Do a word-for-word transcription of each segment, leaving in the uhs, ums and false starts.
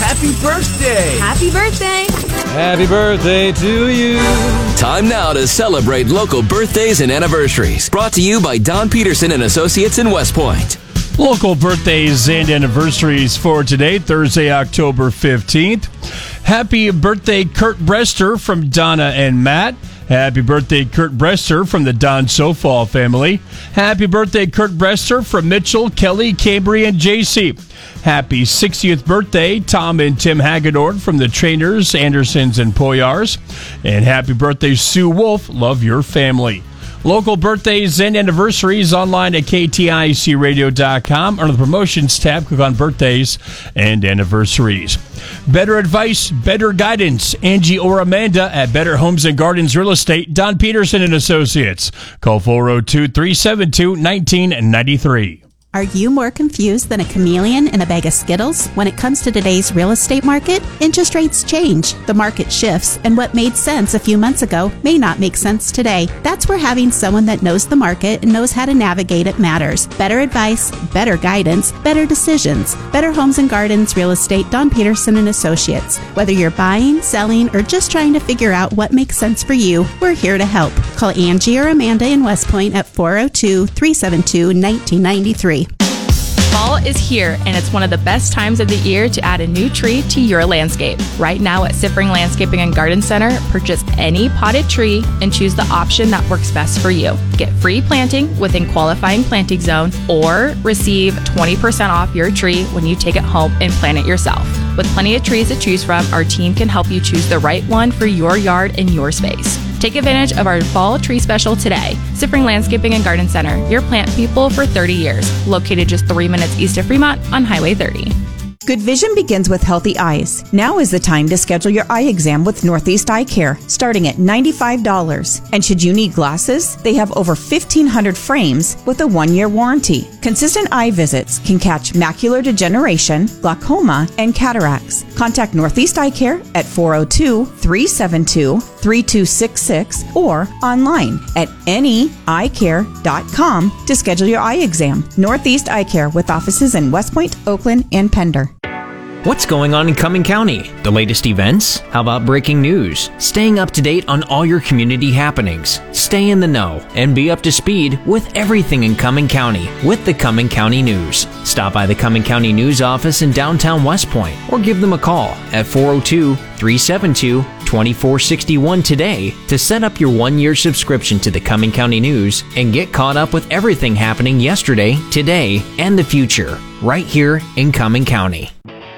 happy birthday! Happy birthday! Happy birthday to you. Time now to celebrate local birthdays and anniversaries. Brought to you by Don Peterson and Associates in West Point. Local birthdays and anniversaries for today, Thursday, October fifteenth. Happy birthday, Kurt Brester from Donna and Matt. Happy birthday, Kurt Brester from the Don Sofall family. Happy birthday, Kurt Brester from Mitchell, Kelly, Cambry, and J C. Happy sixtieth birthday, Tom and Tim Hagedorn from the Trainers, Andersons, and Poyars. And happy birthday, Sue Wolf. Love your family. Local birthdays and anniversaries online at K T I C radio dot com. Under the promotions tab, click on birthdays and anniversaries. Better advice, better guidance. Angie or Amanda at Better Homes and Gardens Real Estate, Don Peterson and Associates. Call four oh two, three seven two, one nine nine three. Are you more confused than a chameleon in a bag of Skittles? When it comes to today's real estate market, interest rates change, the market shifts, and what made sense a few months ago may not make sense today. That's where having someone that knows the market and knows how to navigate it matters. Better advice, better guidance, better decisions. Better Homes and Gardens Real Estate, Don Peterson and Associates. Whether you're buying, selling, or just trying to figure out what makes sense for you, we're here to help. Call Angie or Amanda in West Point at four oh two, three seven two, one nine nine three. Fall is here, and it's one of the best times of the year to add a new tree to your landscape. Right now at Siffring Landscaping and Garden Center, purchase any potted tree and choose the option that works best for you. Get free planting within qualifying planting zone, or receive twenty percent off your tree when you take it home and plant it yourself. With plenty of trees to choose from, our team can help you choose the right one for your yard and your space. Take advantage of our fall tree special today. Siffring Landscaping and Garden Center, your plant people for thirty years. Located just three minutes east of Fremont on Highway thirty. Good vision begins with healthy eyes. Now is the time to schedule your eye exam with Northeast Eye Care, starting at ninety-five dollars. And should you need glasses, they have over fifteen hundred frames with a one-year warranty. Consistent eye visits can catch macular degeneration, glaucoma, and cataracts. Contact Northeast Eye Care at four oh two, three seven two, three two six six or online at any eye care dot com to schedule your eye exam. Northeast Eye Care with offices in West Point, Oakland, and Pender. What's going on in Cumming County? The latest events? How about breaking news? Staying up to date on all your community happenings. Stay in the know and be up to speed with everything in Cumming County with the Cumming County News. Stop by the Cumming County News office in downtown West Point or give them a call at four oh two, three seven two, two four six one today to set up your one-year subscription to the Cumming County News and get caught up with everything happening yesterday, today, and the future right here in Cumming County.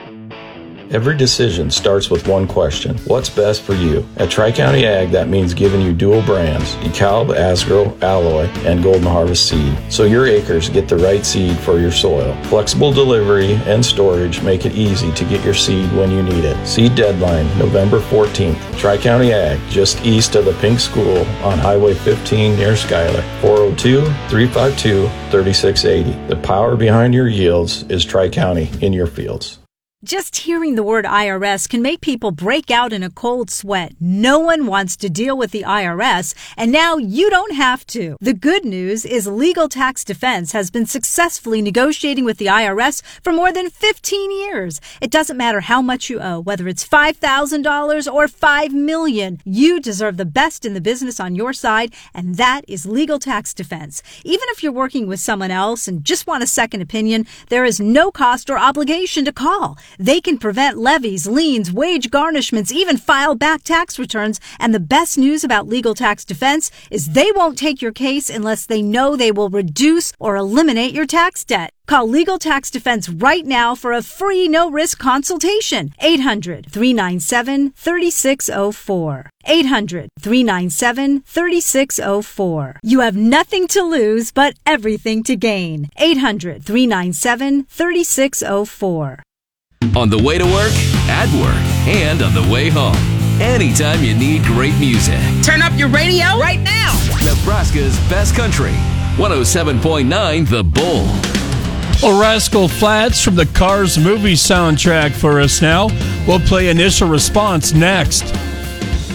Every decision starts with one question. What's best for you? At Tri-County Ag, that means giving you dual brands, DeKalb, Asgrow, Alloy, and Golden Harvest Seed, so your acres get the right seed for your soil. Flexible delivery and storage make it easy to get your seed when you need it. Seed deadline, November fourteenth. Tri-County Ag, just east of the Pink School on Highway fifteen near Schuyler. four oh two, three five two, three six eight oh. The power behind your yields is Tri-County in your fields. Just hearing the word I R S can make people break out in a cold sweat. No one wants to deal with the I R S, and now you don't have to. The good news is Legal Tax Defense has been successfully negotiating with the I R S for more than fifteen years. It doesn't matter how much you owe, whether it's five thousand dollars or five million dollars. You deserve the best in the business on your side, and that is Legal Tax Defense. Even if you're working with someone else and just want a second opinion, there is no cost or obligation to call. They can prevent levies, liens, wage garnishments, even file back tax returns. And the best news about Legal Tax Defense is they won't take your case unless they know they will reduce or eliminate your tax debt. Call Legal Tax Defense right now for a free no-risk consultation. eight hundred, three nine seven, three six zero four. eight hundred, three nine seven, three six zero four. You have nothing to lose but everything to gain. eight hundred, three nine seven, three six zero four. On the way to work, at work, and on the way home. Anytime you need great music. Turn up your radio right now. Nebraska's best country. one oh seven point nine The Bull. Well, Rascal Flatts from the Cars movie soundtrack for us now. We'll play Initial Response next.